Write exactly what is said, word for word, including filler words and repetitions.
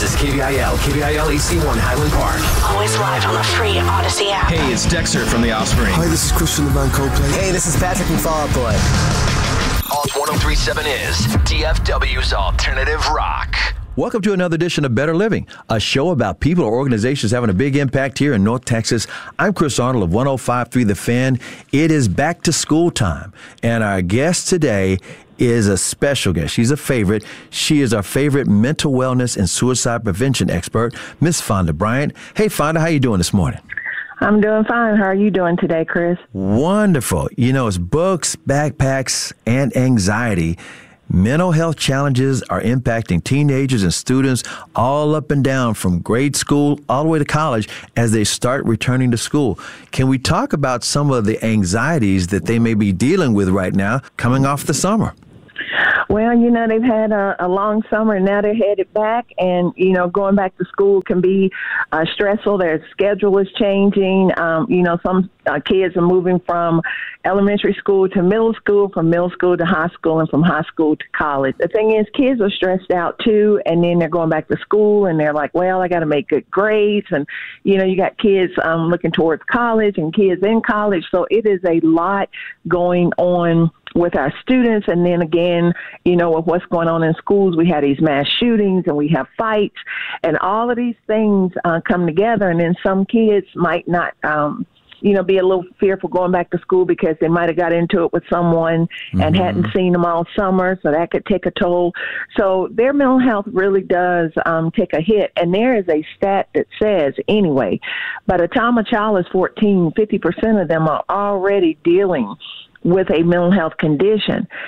This is K V I L, K V I L A C one Highland Park. Always live on the free Odyssey app. Hey, it's Dexter from The Offspring. Hi, this is Chris from the band Coldplay. Hey, this is Patrick from Fall Out Boy. Alt one oh three point seven is D F W's Alternative Rock. Welcome to another edition of Better Living, a show about people or organizations having a big impact here in North Texas. I'm Chris Arnold of one oh five point three The Fan. It is back to school time, and our guest today is a special guest. She's a favorite. She is our favorite mental wellness and suicide prevention expert, Miss Fonda Bryant. Hey, Fonda, how you doing this morning? I'm doing fine. How are you doing today, Chris? Wonderful. You know, it's books, backpacks, and anxiety. Mental health challenges are impacting teenagers and students all up and down from grade school all the way to college as they start returning to school. Can we talk about some of the anxieties that they may be dealing with right now coming off the summer? Well, you know, they've had a, a long summer and now they're headed back, and, you know, going back to school can be uh, stressful. Their schedule is changing. Um, you know, some uh, kids are moving from elementary school to middle school, from middle school to high school, and from high school to college. The thing is, kids are stressed out too, and then they're going back to school and they're like, well, I got to make good grades. And, you know, you got kids um, looking towards college and kids in college. So it is a lot going on with our students. And then again, you know, with what's going on in schools, we have these mass shootings and we have fights, and all of these things uh, come together. And then some kids might not, um, you know, be a little fearful going back to school because they might have got into it with someone mm-hmm. and hadn't seen them all summer. So that could take a toll. So their mental health really does um, take a hit. And there is a stat that says, anyway, by the time a child is fourteen, fifty percent of them are already dealing with a mental health condition.